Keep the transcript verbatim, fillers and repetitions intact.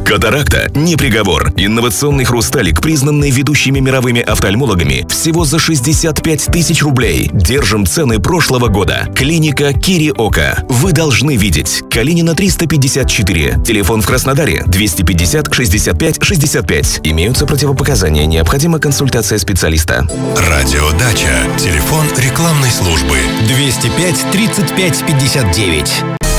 Катаракта не приговор. Инновационный хрусталик, признанный ведущими мировыми офтальмологами, всего за шестьдесят пять тысяч рублей. Держим цены прошлого года. Клиника Кириока. Вы должны видеть. Калинина триста пятьдесят четыре. Телефон в Краснодаре двести пятьдесят шестьдесят пять шестьдесят пять. Имеются противопоказания. Необходима консультация специалиста. Радиодача. Телефон рекламной службы двести пять тридцать пять пятьдесят девять.